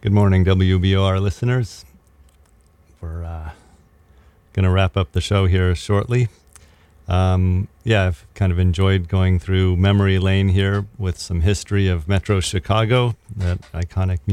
Good morning, WBOR listeners. We're going to wrap up the show here shortly. I've kind of enjoyed going through memory lane here with some history of Metro Chicago, that iconic